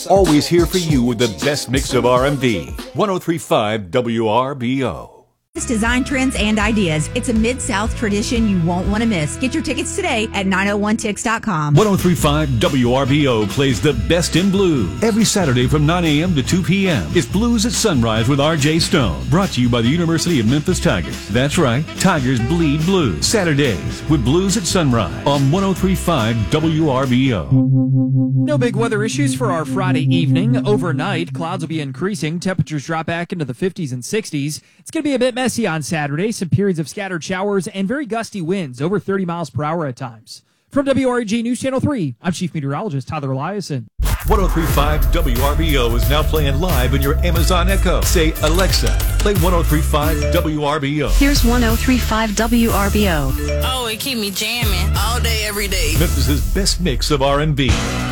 Always here for you with the best mix of R&B. 103.5 WRBO. Design trends and ideas. It's a Mid-South tradition you won't want to miss. Get your tickets today at 901tix.com. 103.5 WRBO plays the best in blues every Saturday from 9 a.m. to 2 p.m. It's Blues at Sunrise with R.J. Stone. Brought to you by the University of Memphis Tigers. That's right, Tigers bleed blue. Saturdays with Blues at Sunrise on 103.5 WRBO. No big weather issues for our Friday evening. Overnight, clouds will be increasing. Temperatures drop back into the 50s and 60s. It's going to be a bit messy on Saturday. Some periods of scattered showers and very gusty winds, over 30 miles per hour at times. From WREG News Channel 3, I'm Chief Meteorologist Tyler Eliason. 103.5 WRBO is now playing live in your Amazon Echo. Say, Alexa, play 103.5 WRBO. Here's 103.5 WRBO. Oh, it keep me jamming all day, every day. Memphis' best mix of R&B.